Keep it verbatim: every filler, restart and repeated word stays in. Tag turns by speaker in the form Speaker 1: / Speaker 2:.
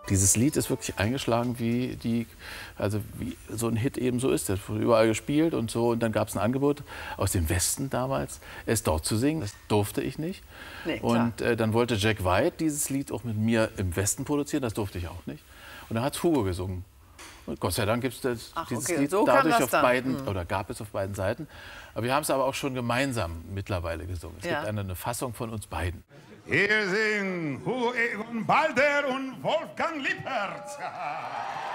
Speaker 1: Dieses Lied ist wirklich eingeschlagen, wie, die, also wie so ein Hit eben so ist. Das wurde überall gespielt und so. Und dann gab es ein Angebot aus dem Westen damals, es dort zu singen. Das durfte ich nicht.
Speaker 2: Nee, klar.
Speaker 1: Und äh, dann wollte Jack White dieses Lied auch mit mir im Westen produzieren. Das durfte ich auch nicht. Und dann hat Hugo gesungen. Und Gott sei Dank gibt es dieses
Speaker 2: okay.
Speaker 1: Lied
Speaker 2: So kam
Speaker 1: dadurch
Speaker 2: das
Speaker 1: auf
Speaker 2: dann.
Speaker 1: beiden,
Speaker 2: Mhm.
Speaker 1: oder gab es auf beiden Seiten. Aber wir haben es aber auch schon gemeinsam mittlerweile gesungen. Es
Speaker 2: Ja.
Speaker 1: gibt eine, eine Fassung von uns beiden.
Speaker 3: Hier sind Hugo Egon Balder und Wolfgang Lippert.